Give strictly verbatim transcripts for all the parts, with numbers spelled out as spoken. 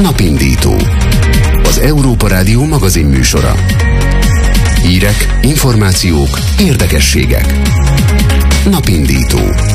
Napindító. Az Európa Rádió magazin műsora. Hírek, információk, érdekességek. Napindító.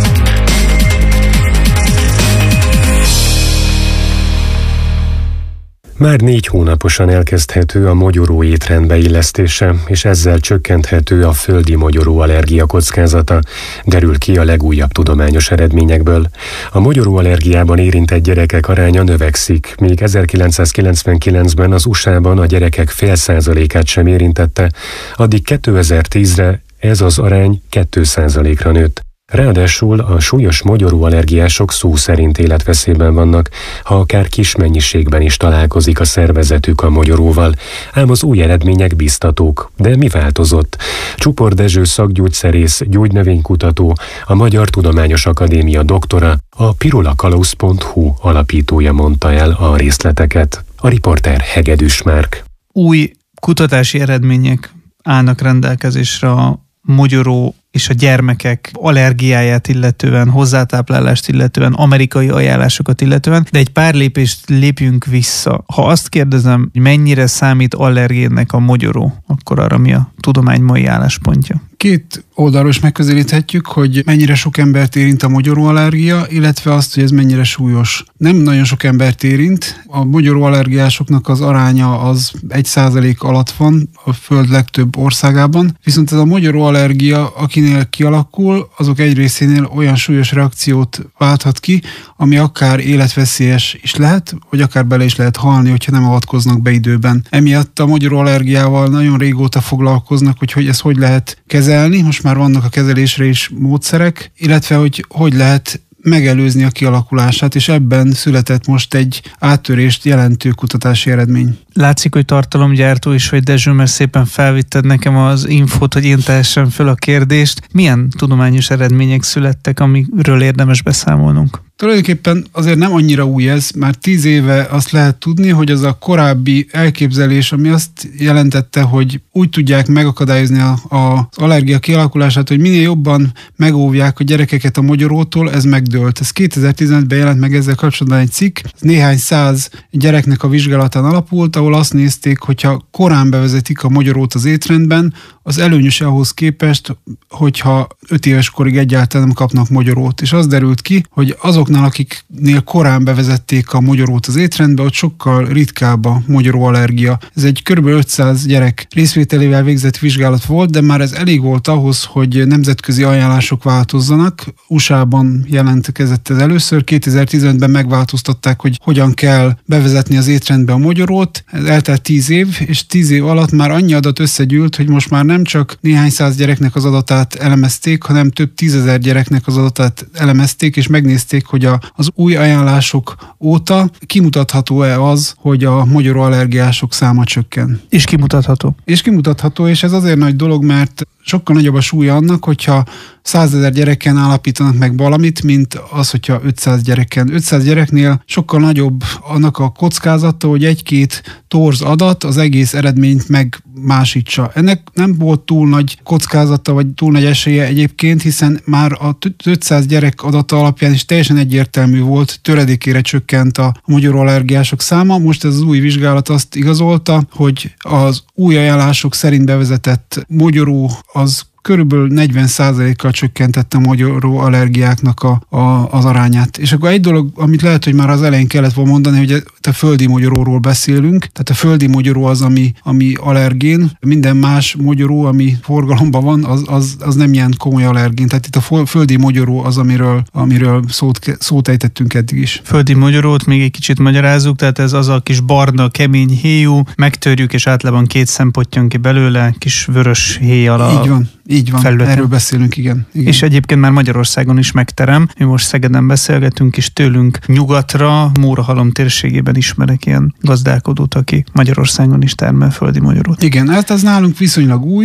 Már négy hónaposan elkezdhető a mogyoró étrend beillesztése, és ezzel csökkenthető a földi mogyoró allergia kockázata, derül ki a legújabb tudományos eredményekből. A mogyoró allergiában érintett gyerekek aránya növekszik, míg ezerkilencszázkilencvenkilencben az u es á-ban a gyerekek fél százalékát sem érintette, addig kétezer-tízre ez az arány két százalékra nőtt. Ráadásul a súlyos mogyoró allergiások szó szerint életveszélyben vannak, ha akár kis mennyiségben is találkozik a szervezetük a mogyoróval, ám az új eredmények biztatók. De mi változott? Csupor Dezső szakgyógyszerész, gyógynövénykutató, a Magyar Tudományos Akadémia doktora, a pirulakalausz pont hu alapítója mondta el a részleteket. A riporter Hegedűs Márk. Új kutatási eredmények állnak rendelkezésre a mogyoró és a gyermekek allergiáját illetően, hozzátáplálást illetően, amerikai ajánlásokat illetően, de egy pár lépést lépjünk vissza. Ha azt kérdezem, hogy mennyire számít allergénnek a mogyoró, akkor arra mi a tudomány mai álláspontja? Két oldalról is megközelíthetjük, hogy mennyire sok embert érint a mogyoróallergia, illetve azt, hogy ez mennyire súlyos. Nem nagyon sok embert érint, a mogyoróallergiásoknak az aránya az egy százalék alatt van a föld legtöbb országában, viszont ez a mogyoróallergia, akinél kialakul, azok egy részénél olyan súlyos reakciót válthat ki, ami akár életveszélyes is lehet, vagy akár bele is lehet halni, hogyha nem avatkoznak be időben. Emiatt a mogyoróallergiával nagyon régóta foglalkoznak, hogy, hogy ezt hogy lehet kezelni, most már vannak a kezelésre is módszerek, illetve hogy hogy lehet megelőzni a kialakulását, és ebben született most egy áttörést jelentő kutatási eredmény. Látszik, hogy tartalomgyártó is, hogy Dezső, mert szépen felvitted nekem az infót, hogy én tehessem föl a kérdést. Milyen tudományos eredmények születtek, amiről érdemes beszámolnunk? Tulajdonképpen azért nem annyira új ez, már tíz éve azt lehet tudni, hogy az a korábbi elképzelés, ami azt jelentette, hogy úgy tudják megakadályozni a, a, az allergia kialakulását, hogy minél jobban megóvják a gyerekeket a mogyorótól, ez megdőlt. Ez kétezer-tizenötben jelent meg ezzel kapcsolatban egy cikk, néhány száz gyereknek a vizsgálatán alapult, ahol azt nézték, hogyha korán bevezetik a mogyorót az étrendben, az előnyös ahhoz képest, hogyha öt éves korig egyáltalán nem kapnak mogyorót. És az derült ki, hogy azoknál, akiknél korán bevezették a mogyorót az étrendbe, ott sokkal ritkább a mogyoróallergia. Ez egy kb. ötszáz gyerek részvételével végzett vizsgálat volt, de már ez elég volt ahhoz, hogy nemzetközi ajánlások változzanak. u es á-ban jelentkezett ez először, kétezer-tizenötben megváltoztatták, hogy hogyan kell bevezetni az étrendbe a mogyorót. Ez eltelt tíz év, és tíz év alatt már annyi adat összegyűlt, hogy most már nem csak néhány száz gyereknek az adatát elemezték, hanem több tízezer gyereknek az adatát elemezték, és megnézték, hogy a, az új ajánlások óta kimutatható-e az, hogy a mogyoróallergiások száma csökken. És kimutatható. És kimutatható, és ez azért nagy dolog, mert sokkal nagyobb a súlya annak, hogyha százezer gyereken állapítanak meg valamit, mint az, hogyha ötszáz gyereken. ötszáz gyereknél sokkal nagyobb annak a kockázata, hogy egy-két torz adat az egész eredményt megmásítsa. Ennek nem volt túl nagy kockázata, vagy túl nagy esélye egyébként, hiszen már a ötszáz gyerek adata alapján is teljesen egyértelmű volt, töredékére csökkent a mogyoróallergiások száma. Most ez az új vizsgálat azt igazolta, hogy az új ajánlások szerint bevezetett mogyoró az körülbelül negyven százalékkal csökkentette a mogyoró allergiáknak a, a, az arányát. És akkor egy dolog, amit lehet, hogy már az elején kellett volna mondani, hogy a földi mogyoróról beszélünk. Tehát a földi mogyoró az, ami, ami allergén. Minden más mogyoró, ami forgalomban van, az, az, az nem ilyen komoly allergén. Tehát itt a földi mogyoró az, amiről, amiről szót, szót ejtettünk eddig is. Földi mogyorót még egy kicsit magyarázzuk, tehát ez az a kis barna, kemény héjú, megtörjük, és általában két szempont jön ki belőle, kis vörös héj alá. Így van. Így van, felületen. Erről beszélünk, igen, igen. És egyébként már Magyarországon is megterem. Mi most Szegeden beszélgetünk, és tőlünk nyugatra, Mórahalom térségében ismerek ilyen gazdálkodót, aki Magyarországon is termel földi mogyorót. Igen, hát ez nálunk viszonylag új,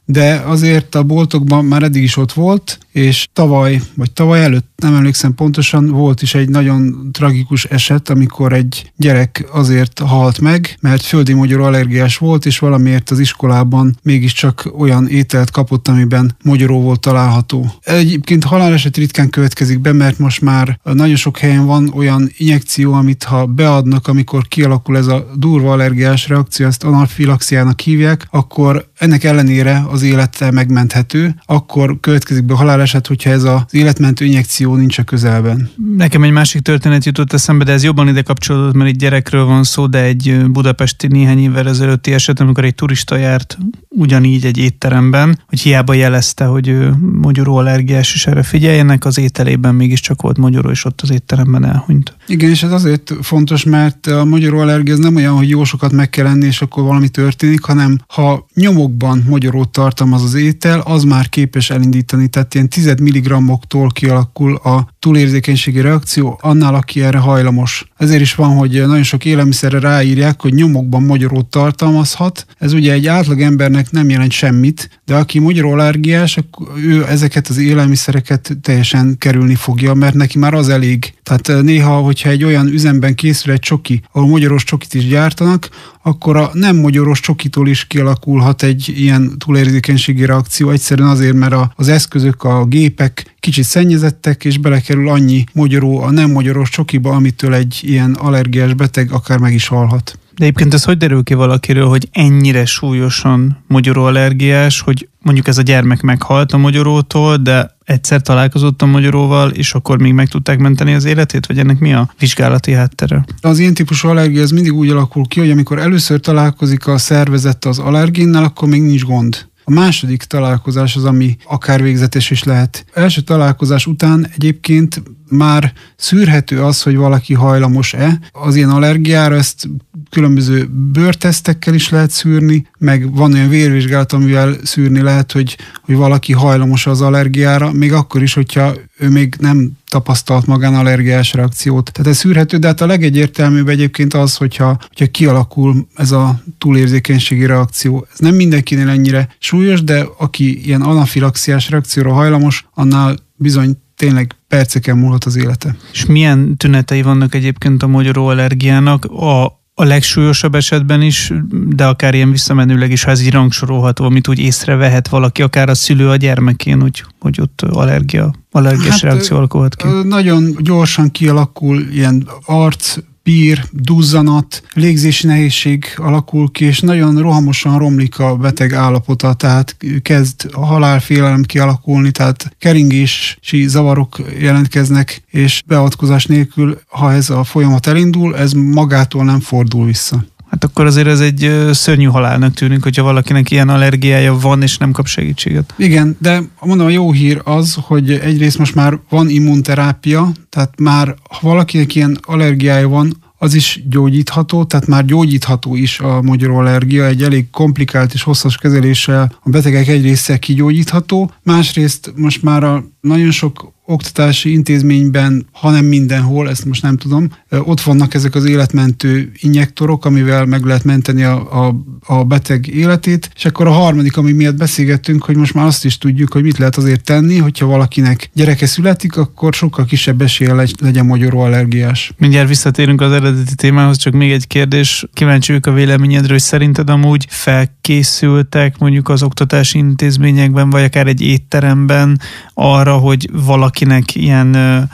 de azért a boltokban már eddig is ott volt, és tavaly, vagy tavaly előtt, nem emlékszem pontosan, volt is egy nagyon tragikus eset, amikor egy gyerek azért halt meg, mert földi mogyoró allergiás volt, és valamiért az iskolában mégiscsak olyan ételt kapott, amiben mogyoró volt található. Egyébként haláleset ritkán következik be, mert most már nagyon sok helyen van olyan injekció, amit ha beadnak, amikor kialakul ez a durva allergiás reakció, ezt anafilaxiának hívják, akkor ennek ellenére az élete megmenthető, akkor következik be haláleset, hogyha ez az életmentő injekció nincs a közelben. Nekem egy másik történet jutott eszembe, de ez jobban ide kapcsolódott, mert itt gyerekről van szó, de egy budapesti néhány évvel ezelőtti eset, amikor egy turista járt ugyanígy egy étteremben, hogy hiába jelezte, hogy ő mogyoró allergiás, és erre figyeljenek, az ételében mégiscsak volt mogyoró, és ott az étteremben elhunyt. Igen, és ez azért fontos, mert a mogyoró allergia ez nem olyan, hogy jó sokat meg kell enni, és akkor valami történik, hanem ha nyomokban mogyorót tartalmaz az étel, az már képes elindítani, tehát ilyen tized milligrammoktól kialakul a túlérzékenységi reakció annál, aki erre hajlamos. Ezért is van, hogy nagyon sok élelmiszerre ráírják, hogy nyomokban mogyorót tartalmazhat. Ez ugye egy átlag embernek nem jelent semmit, de aki mogyoró allergiás, ő ezeket az élelmiszereket teljesen kerülni fogja, mert neki már az elég. Tehát néha, hogyha egy olyan üzemben készül egy csoki, ahol mogyorós csokit is gyártanak, akkor a nem mogyorós csokitól is kialakulhat egy ilyen túlérzékenységi reakció, egyszerűen azért, mert az eszközök, a gépek kicsit szennyezettek, és belekerül annyi mogyoró a nem mogyorós csokiba, amitől egy ilyen allergiás beteg akár meg is halhat. De egyébként ez hogy derül ki valakiről, hogy ennyire súlyosan mogyoró allergiás, hogy mondjuk ez a gyermek meghalt a mogyorótól, de egyszer találkozott a mogyoróval, és akkor még meg tudták menteni az életét, vagy ennek mi a vizsgálati háttere? Az ilyen típusú allergia ez mindig úgy alakul ki, hogy amikor először találkozik a szervezet az allergénnel, akkor még nincs gond. A második találkozás az, ami akár végzetes is lehet. Első találkozás után egyébként már szűrhető az, hogy valaki hajlamos-e az ilyen allergiára, ezt különböző bőrtesztekkel is lehet szűrni, meg van olyan vérvizsgálat, amivel szűrni lehet, hogy, hogy valaki hajlamos az allergiára, még akkor is, hogyha ő még nem tapasztalt magán allergiás reakciót. Tehát ez szűrhető, de hát a legegyértelműbb egyébként az, hogyha, hogyha kialakul ez a túlérzékenységi reakció. Ez nem mindenkinél ennyire súlyos, de aki ilyen anafilaxiás reakcióra hajlamos, annál bizony tényleg perceken múlhat az élete. És milyen tünetei vannak egyébként a mogyoró allergiának? A A legsúlyosabb esetben is, de akár ilyen visszamenőleg is, ha ez így rangsorolható, amit úgy észrevehet valaki, akár a szülő a gyermekén, úgy, hogy ott allergia, allergiás hát, reakció alakulhat ki. Nagyon gyorsan kialakul ilyen arc, pír, duzzanat, légzési nehézség alakul ki, és nagyon rohamosan romlik a beteg állapota, tehát kezd a halálfélelem kialakulni, tehát keringési zavarok jelentkeznek, és beavatkozás nélkül, ha ez a folyamat elindul, ez magától nem fordul vissza. Hát akkor azért ez egy szörnyű halálnak tűnik, hogyha valakinek ilyen allergiája van, és nem kap segítséget. Igen, de mondom, a jó hír az, hogy egyrészt most már van immunterápia, tehát már ha valakinek ilyen allergiája van, az is gyógyítható, tehát már gyógyítható is a mogyoró allergia, egy elég komplikált és hosszas kezeléssel a betegek egy része kigyógyítható, másrészt most már a nagyon sok oktatási intézményben, hanem mindenhol, ezt most nem tudom, ott vannak ezek az életmentő injektorok, amivel meg lehet menteni a, a, a beteg életét, és akkor a harmadik, ami miatt beszélgettünk, hogy most már azt is tudjuk, hogy mit lehet azért tenni, hogyha valakinek gyereke születik, akkor sokkal kisebb esélye legyen mogyoró allergiás. Mindjárt visszatérünk az eredeti témához, csak még egy kérdés. Kíváncsi vagyok a véleményedről, hogy szerinted amúgy felkészültek mondjuk az oktatási intézményekben, vagy akár egy étteremben arra, hogy valakinek ilyen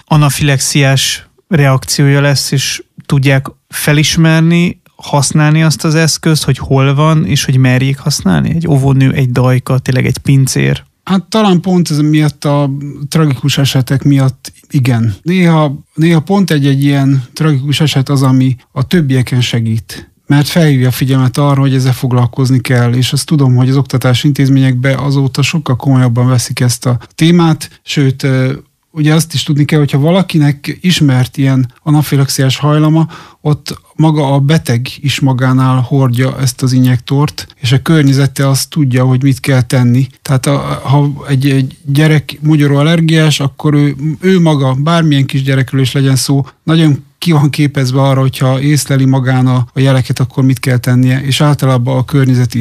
anafilaxiás reakciója lesz, és tudják felismerni, használni azt az eszközt, hogy hol van, és hogy merjék használni? Egy óvónő, egy dajka, tényleg egy pincér? Hát talán pont ez miatt a tragikus esetek miatt igen. Néha, néha pont egy-egy ilyen tragikus eset az, ami a többieken segít. Mert felhívja a figyelmet arra, hogy ezzel foglalkozni kell, és azt tudom, hogy az oktatási intézményekben azóta sokkal komolyabban veszik ezt a témát, sőt, ugye azt is tudni kell, hogyha valakinek ismert ilyen anafilaxiás hajlama, ott maga a beteg is magánál hordja ezt az injektort, és a környezete azt tudja, hogy mit kell tenni. Tehát a, ha egy, egy gyerek mogyoró allergiás, akkor ő, ő maga, bármilyen kis gyerekről is legyen szó, nagyon ki van képezve arra, hogyha észleli magán a, a jeleket, akkor mit kell tennie, és általában a környezet is.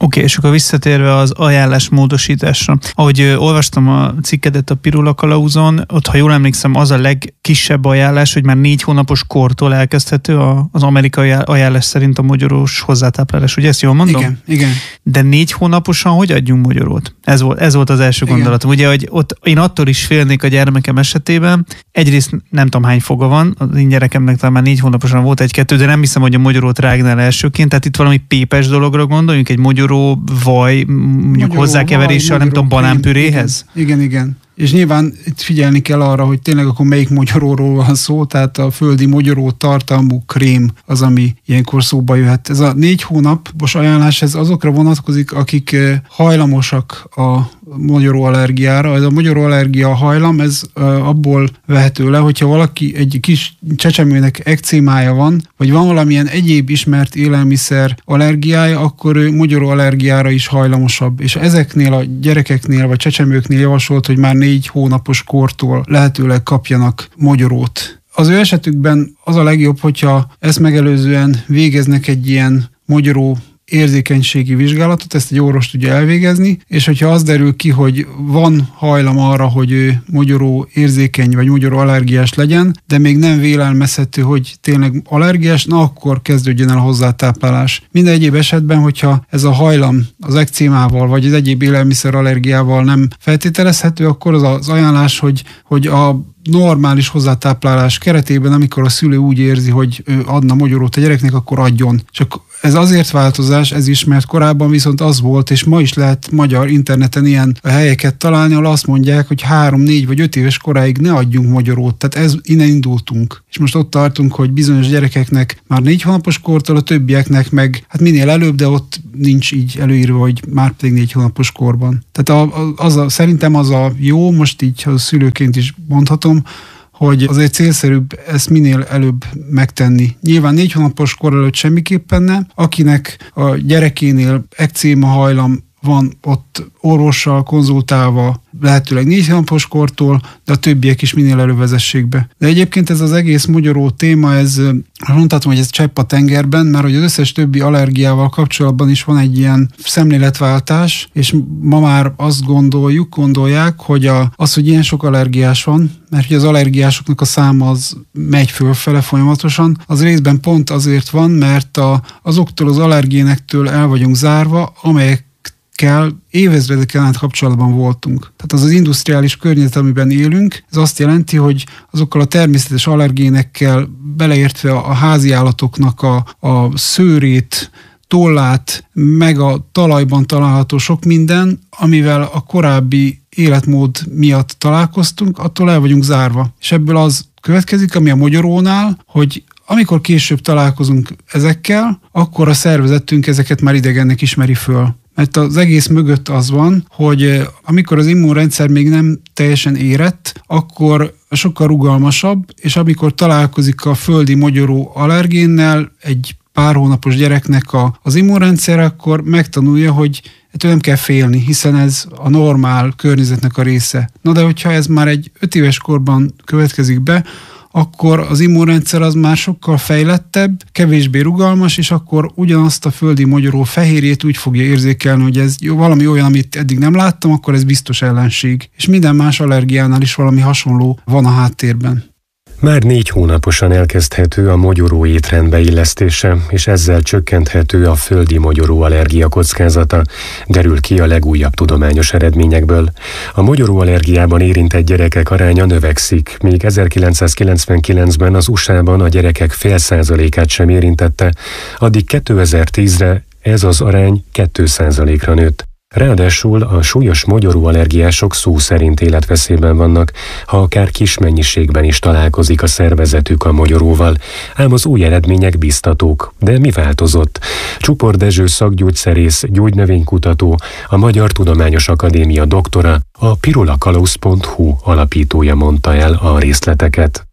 okay, és akkor visszatérve az ajánlás módosításra. Ahogy ö, olvastam a cikkedet a Pirula Kalauzon, ott, ha jól emlékszem, az a legkisebb ajánlás, hogy már négy hónapos kortól elkezdhető a, az amerikai ajánlás szerint a mogyorós hozzátáplálás. Ugye ezt jól mondom? Igen, igen. De négy hónaposan hogy adjunk mogyorót? Ez volt, ez volt az első igen. gondolatom. Ugye, hogy ott én attól is félnék a gyermekem esetében. Egyrészt nem tudom hány foga van, az én gyerekemnek talán már négy hónaposan volt egy-kettő, de nem hiszem, hogy a mogyorót rágnál elsőként. Tehát itt valami pépes dologra gondoljunk, egy mogyoró vaj, mondjuk hozzákeveréssel, nem tudom, banánpüréhez? Igen, igen, igen. És nyilván itt figyelni kell arra, hogy tényleg akkor melyik mogyoróról van szó, tehát a földi mogyoró tartalmú krém az, ami ilyenkor szóba jöhet. Ez a négy hónapos ajánlás, ez azokra vonatkozik, akik hajlamosak a mogyoró allergiára. Ez a mogyoró allergia hajlam, ez abból vehető le, hogyha valaki egy kis csecsemőnek ekcémája van, vagy van valamilyen egyéb ismert élelmiszer allergiája, akkor ő mogyoró allergiára is hajlamosabb. És ezeknél a gyerekeknél, vagy csecsemőknél javasolt, hogy már négy hónapos kortól lehetőleg kapjanak mogyorót. Az ő esetükben az a legjobb, hogyha ezt megelőzően végeznek egy ilyen mogyoró érzékenységi vizsgálatot, ezt egy orvos tudja elvégezni, és hogyha az derül ki, hogy van hajlam arra, hogy ő mogyoró érzékeny vagy mogyoró allergiás legyen, de még nem vélelmezhető, hogy tényleg allergiás, na akkor kezdődjön el a hozzátáplálás. Minden egyéb esetben, hogyha ez a hajlam az ekcémával vagy az egyéb élelmiszer allergiával nem feltételezhető, akkor az az ajánlás, hogy, hogy a normális hozzátáplálás keretében, amikor a szülő úgy érzi, hogy ő adna mogyorót a gyereknek, akkor adjon. Csak ez azért változás, ez is, mert korábban viszont az volt, és ma is lehet magyar interneten ilyen helyeket találni, ahol azt mondják, hogy három, négy vagy öt éves koráig ne adjunk mogyorót. Tehát ez, innen indultunk. És most ott tartunk, hogy bizonyos gyerekeknek már négy hónapos kortól, a többieknek meg hát minél előbb, de ott nincs így előírva, hogy már pedig négy hónapos korban. Tehát a, a, az a, szerintem az a jó, most így a szülőként is mondhatom, hogy azért célszerűbb ezt minél előbb megtenni. Nyilván négy hónapos kor előtt semmiképpen nem. Akinek a gyerekénél ekcéma hajlam van, ott orvossal konzultálva, lehetőleg négy hónapos kortól, de a többiek is minél előbb vezessék be. De egyébként ez az egész mogyoró téma, ez mondhatom, hogy ez csepp a tengerben, mert hogy az összes többi allergiával kapcsolatban is van egy ilyen szemléletváltás, és ma már azt gondoljuk, gondolják, hogy a, az, hogy ilyen sok allergiás van, mert hogy az allergiásoknak a száma az megy fölfele folyamatosan, az részben pont azért van, mert a, azoktól az allergénektől el vagyunk zárva, amelyek kell évezredeken át kapcsolatban voltunk. Tehát az az industriális környezet, amiben élünk, ez azt jelenti, hogy azokkal a természetes allergénekkel, beleértve a házi állatoknak a, a szőrét, tollát, meg a talajban található sok minden, amivel a korábbi életmód miatt találkoztunk, attól el vagyunk zárva. És ebből az következik, ami a mogyorónál, hogy amikor később találkozunk ezekkel, akkor a szervezetünk ezeket már idegennek ismeri föl. Mert az egész mögött az van, hogy amikor az immunrendszer még nem teljesen érett, akkor sokkal rugalmasabb, és amikor találkozik a földi mogyoró allergénnel egy pár hónapos gyereknek a, az immunrendszer, akkor megtanulja, hogy ettől nem kell félni, hiszen ez a normál környezetnek a része. Na de hogyha ez már egy öt éves korban következik be, akkor az immunrendszer az már sokkal fejlettebb, kevésbé rugalmas, és akkor ugyanazt a földi mogyoró fehérjét úgy fogja érzékelni, hogy ez valami olyan, amit eddig nem láttam, akkor ez biztos ellenség. És minden más allergiánál is valami hasonló van a háttérben. Már négy hónaposan elkezdhető a mogyoró étrendbe illesztése, és ezzel csökkenthető a földi mogyoró allergia kockázata, derül ki a legújabb tudományos eredményekből. A mogyoró allergiában érintett gyerekek aránya növekszik, míg ezerkilencszázkilencvenkilencben az u es á-ban a gyerekek fél százalékát sem érintette, addig kétezer-tízre ez az arány két százalékra nőtt. Ráadásul a súlyos mogyoró allergiások szó szerint életveszélyben vannak, ha akár kis mennyiségben is találkozik a szervezetük a mogyoróval, ám az új eredmények biztatók. De mi változott? Csupor Dezső szakgyógyszerész, gyógynövénykutató, a Magyar Tudományos Akadémia doktora, a pirulakalauz pont hu alapítója mondta el a részleteket.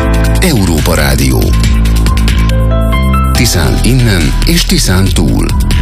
Európa Rádió. Tiszán innen és Tiszán túl.